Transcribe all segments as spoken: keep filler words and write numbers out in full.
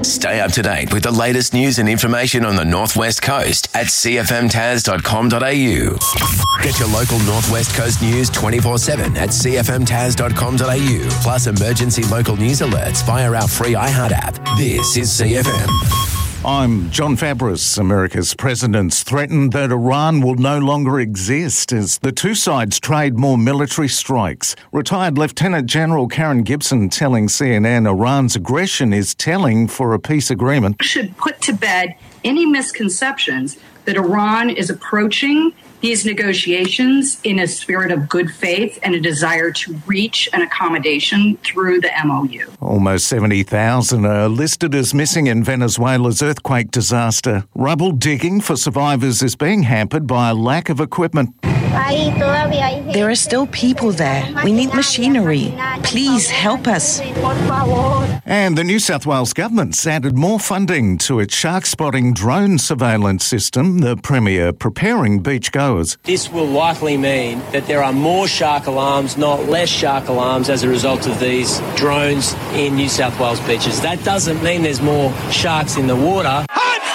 Stay up to date with the latest news and information on the Northwest Coast at c f m tas dot com dot a u. Get your local Northwest Coast news twenty-four seven at c f m tas dot com dot a u, plus emergency local news alerts via our free iHeart app. This is C F M. I'm John Fabris. America's presidents threatened that Iran will no longer exist as the two sides trade more military strikes. Retired Lieutenant General Karen Gibson telling C N N Iran's aggression is telling for a peace agreement. Should put to bed any misconceptions that Iran is approaching these negotiations in a spirit of good faith and a desire to reach an accommodation through the M O U. Almost seventy thousand are listed as missing in Venezuela's earthquake disaster. Rubble digging for survivors is being hampered by a lack of equipment. There are still people there. We need machinery. Please help us. And the New South Wales government's added more funding to its shark spotting drone surveillance system, the Premier preparing beachgoers. This will likely mean that there are more shark alarms, not less shark alarms, as a result of these drones in New South Wales beaches. That doesn't mean there's more sharks in the water.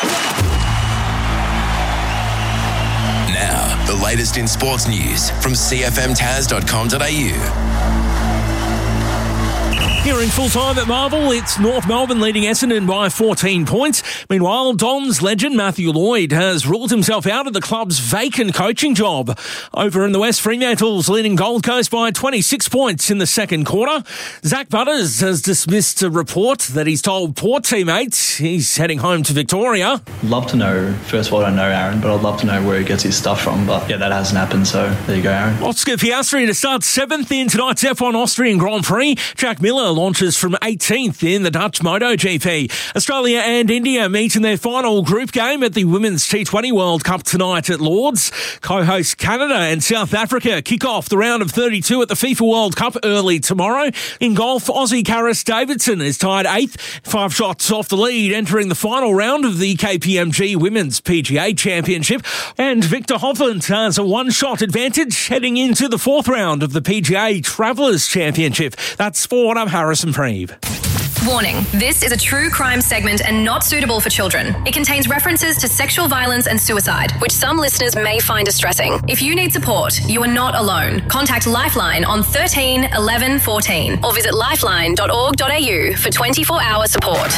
Now, the latest in sports news from c f m tas dot com dot a u. Here in full time at Marvel, it's North Melbourne leading Essendon by fourteen points. Meanwhile, Dons legend Matthew Lloyd has ruled himself out of the club's vacant coaching job. Over in the West, Fremantle's leading Gold Coast by twenty-six points in the second quarter. Zach Butters has dismissed a report that he's told poor teammates he's heading home to Victoria. Love to know, first of all, I don't know Aaron, but I'd love to know where he gets his stuff from. But yeah, that hasn't happened, so there you go, Aaron. Oscar Piastri to start seventh in tonight's F one Austrian Grand Prix. Jack Miller launches from eighteenth in the Dutch MotoGP. Australia and India meet in their final group game at the Women's T twenty World Cup tonight at Lords. Co-host Canada and South Africa kick off the round of thirty-two at the FIFA World Cup early tomorrow. In golf, Aussie Karis Davidson is tied eighth, five shots off the lead, entering the final round of the K P M G Women's P G A Championship. And Victor Hovland has a one-shot advantage heading into the fourth round of the P G A Travellers Championship. That's Sport. I'm Harrison Preeve. Warning, this is a true crime segment and not suitable for children. It contains references to sexual violence and suicide, which some listeners may find distressing. If you need support, you are not alone. Contact Lifeline on thirteen eleven fourteen or visit lifeline dot org dot a u for twenty-four hour support.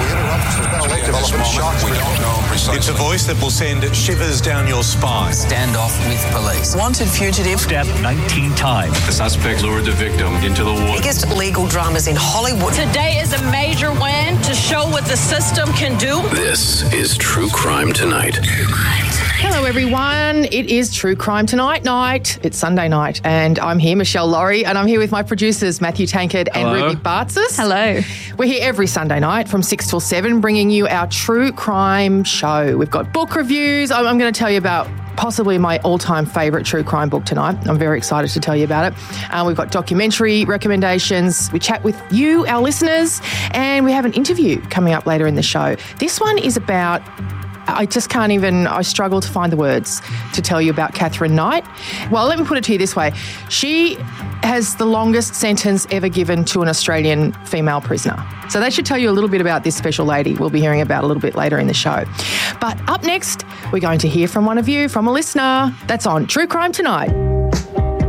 It's a voice that will send shivers down your spine. Standoff with police. Wanted fugitive. Stabbed nineteen times. The suspect lured the victim into the water. Biggest legal dramas in Hollywood. Today is a major win to show what the system can do. This is True Crime Tonight. Hello everyone, it is True Crime Tonight night. It's Sunday night and I'm here, Michelle Laurie, and I'm here with my producers Matthew Tankard and Hello. Ruby Bartzis. Hello. We're here every Sunday night from six till seven bringing you our True Crime show. We've got book reviews. I'm, I'm going to tell you about possibly my all-time favourite true crime book tonight. I'm very excited to tell you about it. Uh, we've got documentary recommendations. We chat with you, our listeners, and we have an interview coming up later in the show. This one is about... I just can't even, I struggle to find the words to tell you about Catherine Knight. Well, let me put it to you this way. She has the longest sentence ever given to an Australian female prisoner. So that should tell you a little bit about this special lady we'll be hearing about a little bit later in the show. But up next, we're going to hear from one of you, from a listener. That's on True Crime Tonight.